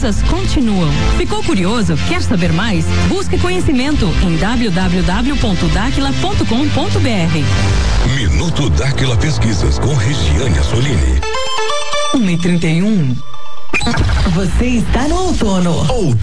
pesquisas continuam. Ficou curioso? Quer saber mais? Busque conhecimento em www.daquila.com.br. Minuto Daquila Pesquisas com Regiane Assolini. 1h31. Você está no outono.